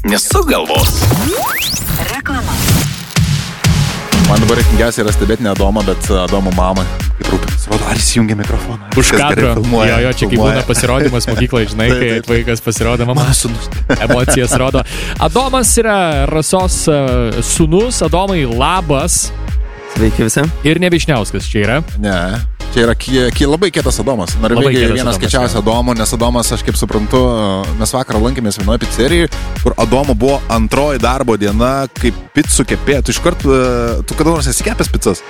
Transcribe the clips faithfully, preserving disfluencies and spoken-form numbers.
Nesuk galvos. Reklama. Man dabar reikingiausia yra stebėti ne Adomą, bet Adomo mamą. Kaip rūpinas. Rodo, ar įsijungia mikrofoną. Už kadro. Jo, jo, čia kaip būna pasirodymas mokyklai, žinai, kai vaikas pasirodo, mama emocijas rodo. Adomas yra Rasos sūnus. Adomai, labas. Sveiki visi. Ir ne Višniauskas čia yra. Ne. Čia yra ki, ki, labai kietas Adomas. Norvegijoje vienas kiečiausias Adomų, nes Adomas, aš kaip suprantu, mes vakar lankėmės vienoje pizzerijai, kur Adomo buvo antroji darbo diena, kaip picų kepė. Tu iškart, tu kada nors esi kepęs pizzas?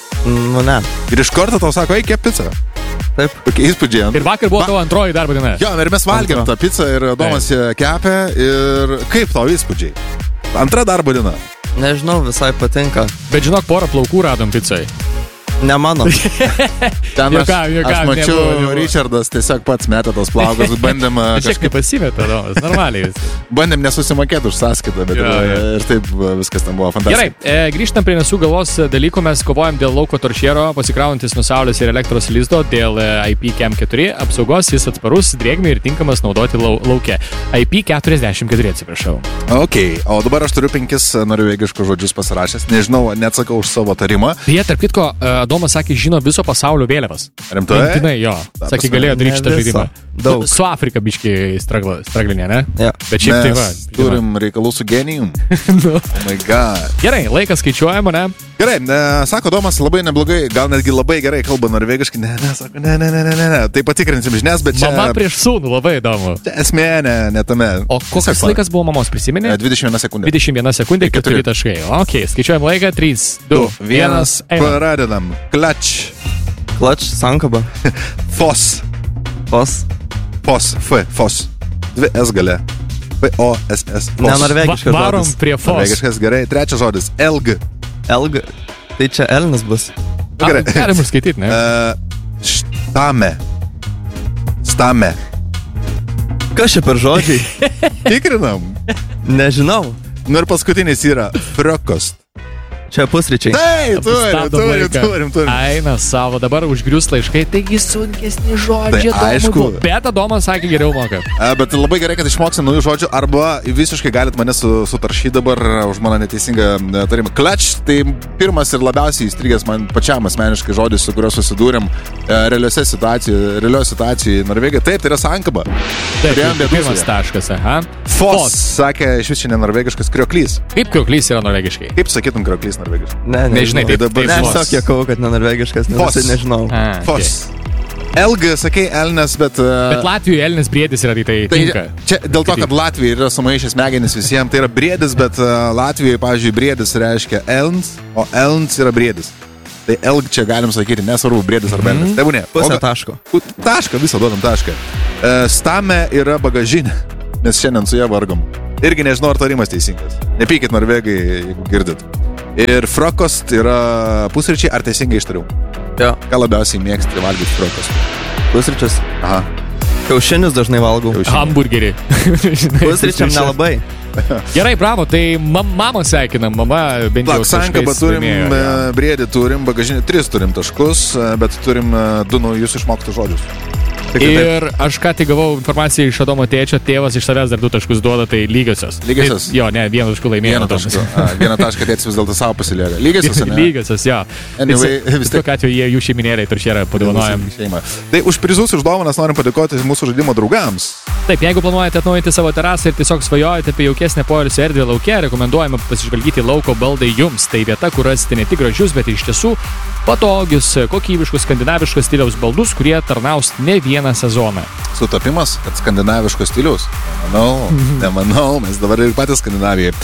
Nu, ne. Ir iš karto tau sako, ei, kep pizzą. Taip. Tokie įspūdžiai. Ir vakar buvo Va... tavo antroji darbo diena. Jo, ir mes valgėm tą pizzą ir Adomas kepė. Ir kaip tau įspūdžiai? Antra darbo diena. Nežinau, visai patinka. Bet žinok, porą plaukų radom pizzai. Ne mano. Ten aš, jokam, jokam, aš mačiau, nebuvo. Richardas tiesiog pats metė tos plaukus, bandėm Šiek kaip pasimetė, Adomas, normaliai. Bandėm nesusimokėti už sąskaitą, bet Jo, ir, jo. ir taip viskas ten buvo fantastika. Gerai, e, grįžtam prie nesų galvos dalykų, mes kovojam dėl lauko toršiero, pasikraujantis nuo saulės ir elektros lizdo, dėl e, I P Cam keturi apsaugos, jis atsparus, drėgmei ir tinkamas naudoti lau, lauke. I P keturiasdešimt keturi, atsiprašau. Ok, o dabar aš turiu penkis norvegiškus žodžius pasirašęs, nežinau, neatsakau už savo tarimą. Jie, tarp kitko, Adomas sakė, žino viso pasaulio vėliavas. Rimtai? Mintinai, jo. Sakė, galėjo daryti šitą žaidimą. Daug. Su Afrika biški straglinė, ne? Ja. Bet šiaip tai va. Mes turim reikalų su genijum. No. Oh my god. Gerai, laikas skaičiuojama, ne? Gerai, ne, sako Domas labai neblogai, gal netgi labai gerai kalba norvegiškai. Ne, ne, sako, ne, ne, ne, ne, ne, ne. Tai patikrinsim žinias, bet čia... Mama prieš sūnų, labai įdomu. Čia esmė, ne, ne tame. O koks laikas buvo mamos, prisiminė? dvidešimt viena sekundė. dvidešimt viena sekundė, keturi taškai. Ok, skaičiuojam laiką, trys, du, vienas, einam. Pradedam. Klač. Klač, sankaba. Fos. Fos. Fos. F. Fos. Dvi S gale. P O S S. Ne norvegiškas Va, varom žodis. prie fos. Norvegiškas, gerai. Trečias žodis. Elg. Elg. Tai čia Elnis bus. A, Gerai. galim ir skaityti, ne? Uh, štame. Stame. Kas čia per žodžiai? Tikrinam. Nežinau. Nu ir paskutinis yra frokost. Čia pusryčiai. Taip, turim, Stabdom turim, laiką. turim, turim. Eina savo, dabar užgrius laiškai, taigi sunkesni žodžiai. Tai aišku. Bet Adomas sakė, geriau moka. A, bet labai gerai, kad išmoksim naujų žodžių, arba visiškai galit mane su, sutaršyti dabar už mano neteisingą e, tarimą. Klač, tai pirmas ir labiausiai įstrigęs man pačiam asmeniškai žodis, su kuriuo susidūrėm e, realiuose situacijoje, realiuoje situacijoje Norvegijoje. Taip, tai yra sankaba. Taip, Turėjom bėdų su pirmas ja. taškas, aha. Fos, sakė iš vis šiandien norvegiškas krioklys. Kaip krioklys yra norvegiškai? Kaip sakytum krioklys norvegiškai? Ne, ne. Nežinai, tai taip, dabar- taip, Ne, aš fos. tiesiog jėkau, kad ne norvegiškas, nes Fos. visai nežinau. A, Fos. okay. Elg, sakei, Elnes, bet... Uh, Bet Latvijoje Elnis briedis yra, tai tai Tai tinka. čia dėl to, kad Latvija yra sumaišęs smegenis visiems, tai yra briedis, bet uh, Latvijoje, pavyzdžiui, briedis reiškia elns, o elns yra briedis. Tai elg čia galim sakyti, nesvarbu, briedis ar elnis. Tebūnė. Pusę O- taško. Tašką, visą duodam tašką. Uh, stame yra bagažinė, nes šiandien su ją vargom. Irgi nežinau, ar tarimas teisingas. Nepykit norvegai, jeigu girdit. Ir frokost yra pusryčiai, ar teisingai ištariau? Jo. Ką labiausiai mėgsti valgyti frokost? Pusryčius. Aha. Kiaušinius dažnai valgau. Kiaušinių. Hamburgerį. Žinai, Pusryčiam nelabai. Gerai, bravo, tai mam, mamą sveikinam, mama bent jau Plak, sankabą taškais turim, laimėjo, jo. e, briedį turim, bagažinį, tris turim taškus, e, bet turim e, du naujus išmoktus žodžius. Tik taip. Ir aš ką tik gavau informaciją iš Adomo tėčio, tėvas iš savęs dar du taškus duoda, tai lygiosios. Lygiosios? Tai, jo, ne, vieną taškų laimėjo. Vieną Adomas. tašką. A, Vieną tašką tėtis vis dėlto savo pasilieka. Lygiosios, ne? Lygiosios, jo. Anyway, Tai vis tiek- tokiu atveju jie jų šeiminėliai turšėra padovanojam. Šeima. Tai už prizus ir dovanas norim padėkoti mūsų žaidimo draugams. Taip, jeigu planuojate atnaujinti savo terasą ir tiesiog svajojate apie jaukesnę poilsio erdvę lauke, rekomenduojame pasižvalgyti Lauko baldai jums. Tai vieta, kur rasite ne tik gražius, bet ir iš tiesų patogius, kokybiškus, skandinaviškos stiliaus baldus, kurie tarnaus ne vieną sezoną. Sutapimas, kad skandinaviškos stilius. Nemanau, nemanau, mes dabar ir patys Skandinavijai.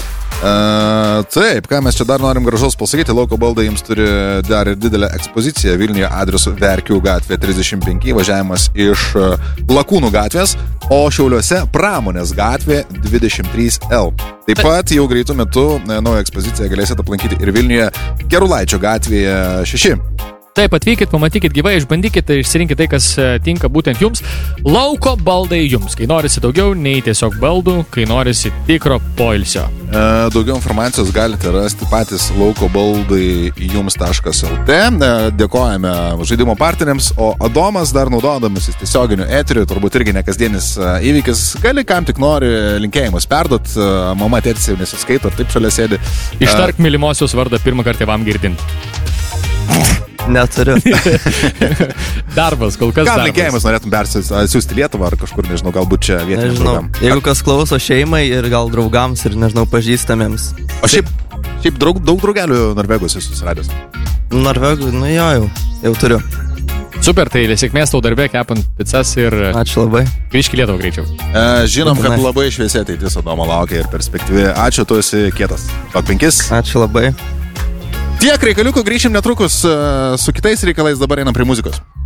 Uh, taip, ką mes čia dar norim gražaus pasakyti, Lauko baldai jums turi dar ir didelę ekspoziciją Vilniuje adresu Verkių gatvė trisdešimt penki, važiavimas iš uh, Lakūnų gatvės, o Šiauliuose Pramonės gatvė dvidešimt trys L. Taip pat jau greitų metų uh, naują ekspoziciją galėsite aplankyti ir Vilniuje Gerulaičio gatvėje šeši. Taip, atvykit, pamatykit gyvai, išbandykit, išsirinkit tai, kas e, tinka būtent jums. Lauko baldai jums, kai norisi daugiau nei tiesiog baldų, kai norisi tikro poilsio. E, daugiau informacijos galite rasti patys lauko baldai jums taškas lt. E, dėkojame žaidimo partneriams, o Adomas dar naudodamasis tiesioginiu eteriu, turbūt irgi nekasdienis e, įvykis, gali kam tik nori linkėjimus perdot, e, mama tėtis jau nesiskaito, ar taip šalia sėdi. Ištark mylimosios vardą pirmą kartą tėvam girdint. Neturiu. Darbas, kol kas Gal darbas. linkėjimus norėtum persiųsti Lietuvą ar kažkur, nežinau, galbūt čia vietiniam Nežinau. draugam. Jeigu kas klauso šeimai ir gal draugams ir, nežinau, pažįstamiems. O šiaip, šiaip draug, daug draugelių Norvegos esu susiradęs. Norvegų, nu jo, jau, jau turiu. Super, tai sėkmės tau darbė, kepant pizzas ir Ačiū labai. grįžk į Lietuvą greičiau. E, žinom, kad Būtinai. labai šviesiai ateitis Adomo laukia ir perspektyvi. Ačiū, tu esi kietas. Top penkis. Ačiū labai. Tiek reikaliukų, grįšim netrukus e, su kitais reikalais, dabar einam prie muzikos.